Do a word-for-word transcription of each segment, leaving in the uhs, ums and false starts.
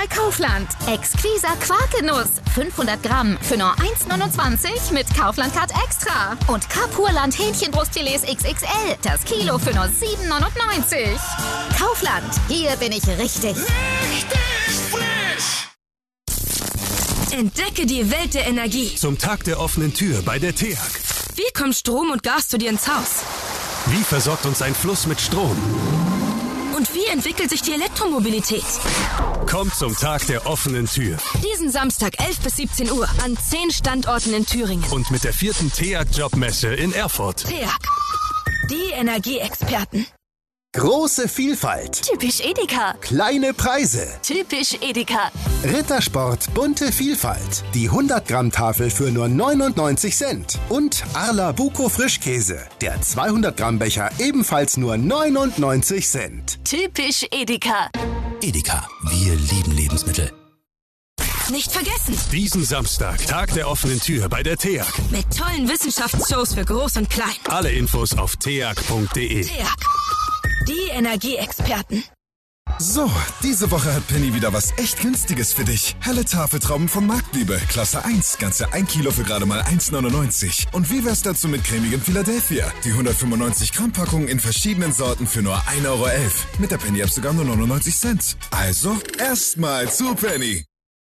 bei Kaufland. Exquiser Quarkenuss. fünfhundert Gramm für nur eins neunundzwanzig mit Kaufland Card Extra. Und Kapurland Hähnchenbrustfilets X X L. Das Kilo für nur sieben neunundneunzig. Kaufland. Hier bin ich richtig. Richtig frisch. Entdecke die Welt der Energie. Zum Tag der offenen Tür bei der T E A G. Wie kommt Strom und Gas zu dir ins Haus? Wie versorgt uns ein Fluss mit Strom? Und wie entwickelt sich die Elektromobilität? Kommt zum Tag der offenen Tür. Diesen Samstag elf bis siebzehn Uhr an zehn Standorten in Thüringen. Und mit der vierten T E A G-Jobmesse in Erfurt. T E A G. Die Energieexperten. Große Vielfalt. Typisch Edeka. Kleine Preise. Typisch Edeka. Rittersport bunte Vielfalt. Die hundert Gramm Tafel für nur neunundneunzig Cent. Und Arla Buko Frischkäse. Der zweihundert Gramm Becher ebenfalls nur neunundneunzig Cent. Typisch Edeka. Edeka. Wir lieben Lebensmittel. Nicht vergessen. Diesen Samstag, Tag der offenen Tür bei der T E A G. Mit tollen Wissenschaftsshows für Groß und Klein. Alle Infos auf t e a g punkt d e. T E A G. Die Energieexperten. So, diese Woche hat Penny wieder was echt Günstiges für dich. Helle Tafeltrauben von Marktliebe, Klasse eins, ganze ein Kilo für gerade mal eins neunundneunzig. Und wie wär's dazu mit cremigem Philadelphia? Die hundertfünfundneunzig Gramm Packung in verschiedenen Sorten für nur ein Euro elf. Mit der Penny-App sogar nur neunundneunzig Cent. Also, erstmal zu Penny.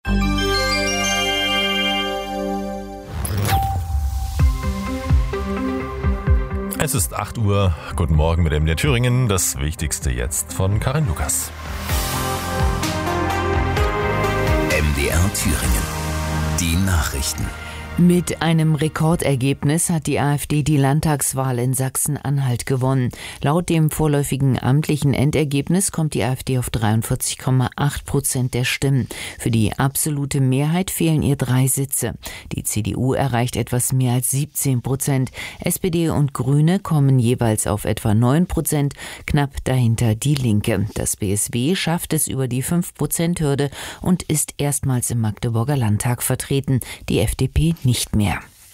Es ist acht Uhr. Guten Morgen mit M D R Thüringen. Das Wichtigste jetzt von Karin Lukas. M D R Thüringen. Die Nachrichten. Mit einem Rekordergebnis hat die AfD die Landtagswahl in Sachsen-Anhalt gewonnen. Laut dem vorläufigen amtlichen Endergebnis kommt die AfD auf dreiundvierzig Komma acht Prozent der Stimmen. Für die absolute Mehrheit fehlen ihr drei Sitze. Die C D U erreicht etwas mehr als siebzehn Prozent. S P D und Grüne kommen jeweils auf etwa neun Prozent, knapp dahinter die Linke. Das B S W schafft es über die fünf Prozent Hürde und ist erstmals im Magdeburger Landtag vertreten. Die F D P nicht mehr.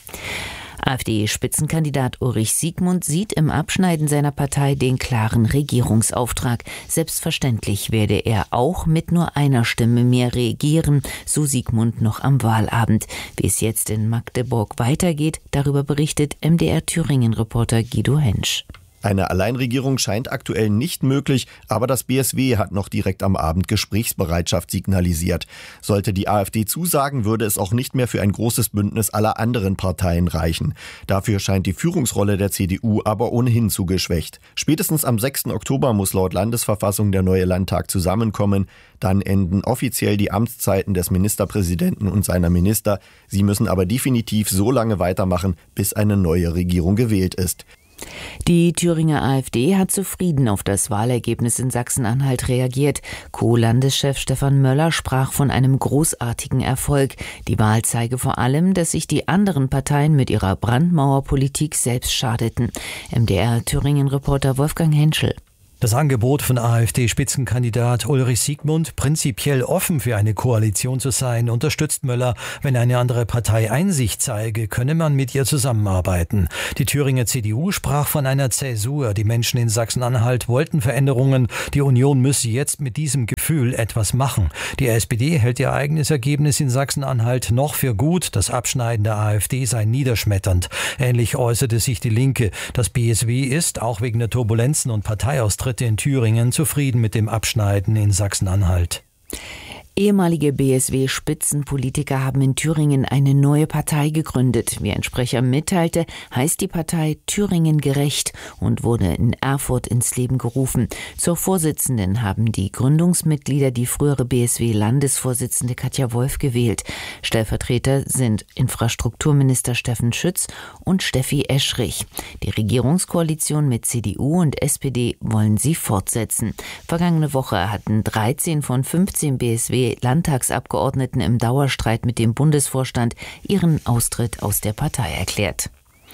AfD-Spitzenkandidat Ulrich Siegmund sieht im Abschneiden seiner Partei den klaren Regierungsauftrag. Selbstverständlich werde er auch mit nur einer Stimme mehr regieren, so Siegmund noch am Wahlabend. Wie es jetzt in Magdeburg weitergeht, darüber berichtet M D R Thüringen-Reporter Guido Hensch. Eine Alleinregierung scheint aktuell nicht möglich, aber das B S W hat noch direkt am Abend Gesprächsbereitschaft signalisiert. Sollte die AfD zusagen, würde es auch nicht mehr für ein großes Bündnis aller anderen Parteien reichen. Dafür scheint die Führungsrolle der C D U aber ohnehin zu geschwächt. Spätestens am sechsten Oktober muss laut Landesverfassung der neue Landtag zusammenkommen. Dann enden offiziell die Amtszeiten des Ministerpräsidenten und seiner Minister. Sie müssen aber definitiv so lange weitermachen, bis eine neue Regierung gewählt ist. Die Thüringer AfD hat zufrieden auf das Wahlergebnis in Sachsen-Anhalt reagiert. Co-Landeschef Stefan Möller sprach von einem großartigen Erfolg. Die Wahl zeige vor allem, dass sich die anderen Parteien mit ihrer Brandmauerpolitik selbst schadeten. M D R Thüringen-Reporter Wolfgang Henschel. Das Angebot von AfD-Spitzenkandidat Ulrich Siegmund, prinzipiell offen für eine Koalition zu sein, unterstützt Möller. Wenn eine andere Partei Einsicht zeige, könne man mit ihr zusammenarbeiten. Die Thüringer C D U sprach von einer Zäsur. Die Menschen in Sachsen-Anhalt wollten Veränderungen. Die Union müsse jetzt mit diesem Gefühl etwas machen. Die S P D hält ihr eigenes Ergebnis in Sachsen-Anhalt noch für gut. Das Abschneiden der AfD sei niederschmetternd. Ähnlich äußerte sich die Linke. Das B S W ist, auch wegen der Turbulenzen und Parteiaustritte in Thüringen, zufrieden mit dem Abschneiden in Sachsen-Anhalt. Ehemalige B S W-Spitzenpolitiker haben in Thüringen eine neue Partei gegründet. Wie ein Sprecher mitteilte, heißt die Partei Thüringen gerecht und wurde in Erfurt ins Leben gerufen. Zur Vorsitzenden haben die Gründungsmitglieder die frühere B S W-Landesvorsitzende Katja Wolf gewählt. Stellvertreter sind Infrastrukturminister Steffen Schütz und Steffi Eschrich. Die Regierungskoalition mit C D U und S P D wollen sie fortsetzen. Vergangene Woche hatten dreizehn von fünfzehn B S W Landtagsabgeordneten im Dauerstreit mit dem Bundesvorstand ihren Austritt aus der Partei erklärt.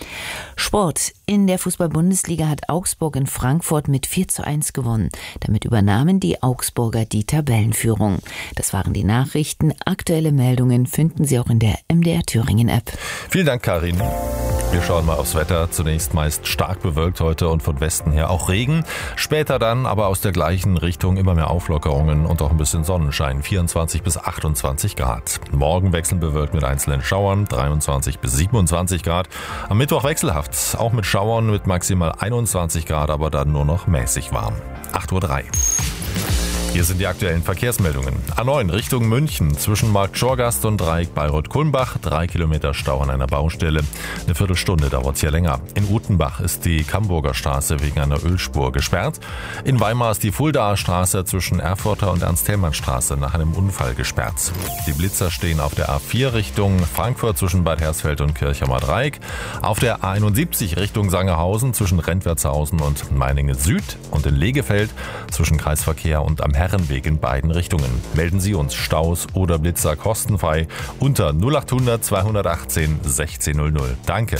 Sport. In der Fußball-Bundesliga hat Augsburg in Frankfurt mit vier zu eins gewonnen. Damit übernahmen die Augsburger die Tabellenführung. Das waren die Nachrichten. Aktuelle Meldungen finden Sie auch in der M D R Thüringen App. Vielen Dank, Karin. Wir schauen mal aufs Wetter. Zunächst meist stark bewölkt heute und von Westen her auch Regen. Später dann aber aus der gleichen Richtung immer mehr Auflockerungen und auch ein bisschen Sonnenschein. vierundzwanzig bis achtundzwanzig Grad. Morgen wechselnd bewölkt mit einzelnen Schauern. dreiundzwanzig bis siebenundzwanzig Grad. Am Mittwoch wechselhaft. Auch mit Schauern mit maximal einundzwanzig Grad, aber dann nur noch mäßig warm. acht Uhr drei. Hier sind die aktuellen Verkehrsmeldungen. A neun Richtung München zwischen Markt Schorgast und Dreieck Bayreuth-Kulmbach. Drei Kilometer Stau an einer Baustelle. Eine Viertelstunde dauert es hier länger. In Utenbach ist die Camburger Straße wegen einer Ölspur gesperrt. In Weimar ist die Fuldaer Straße zwischen Erfurter und Ernst-Thälmann-Straße nach einem Unfall gesperrt. Die Blitzer stehen auf der A vier Richtung Frankfurt zwischen Bad Hersfeld und Kirchheimer Dreieck. Auf der A einundsiebzig Richtung Sangerhausen zwischen Rentwertshausen und Meiningen Süd und in Legefeld zwischen Kreisverkehr und am Herrenweg in beiden Richtungen. Melden Sie uns Staus oder Blitzer kostenfrei unter null acht hundert zweihundertachtzehn sechzehn null null. Danke.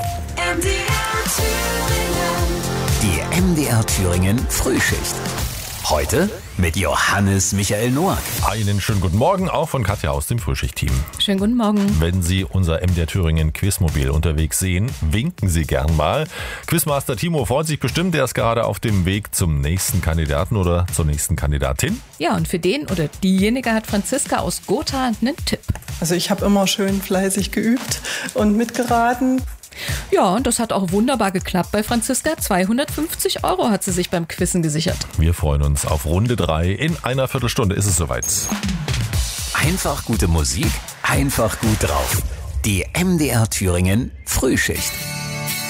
Die M D R Thüringen Frühschicht. Heute mit Johannes Michael Noack. Einen schönen guten Morgen, auch von Katja aus dem Frühschicht-Team. Schönen guten Morgen. Wenn Sie unser M D R Thüringen Quizmobil unterwegs sehen, winken Sie gern mal. Quizmaster Timo freut sich bestimmt, der ist gerade auf dem Weg zum nächsten Kandidaten oder zur nächsten Kandidatin. Ja, und für den oder diejenige hat Franziska aus Gotha einen Tipp. Also ich habe immer schön fleißig geübt und mitgeraten. Ja, und das hat auch wunderbar geklappt bei Franziska. zweihundertfünfzig Euro hat sie sich beim Quizzen gesichert. Wir freuen uns auf Runde drei. In einer Viertelstunde ist es soweit. Einfach gute Musik, einfach gut drauf. Die M D R Thüringen Frühschicht.